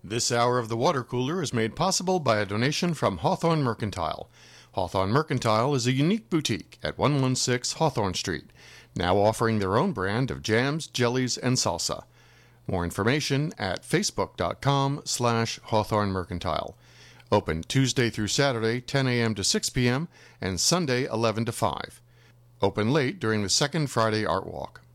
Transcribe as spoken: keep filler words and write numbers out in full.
This hour of the Water Cooler is made possible by a donation from Hawthorne Mercantile. Hawthorne Mercantile is a unique boutique at one sixteen Hawthorne Street, now offering their own brand of jams, jellies, and salsa. More information at facebook.com slash Hawthorne Mercantile. Open Tuesday through Saturday, ten a.m. to six p.m., and Sunday, eleven to five. Open late during the second Friday Art Walk.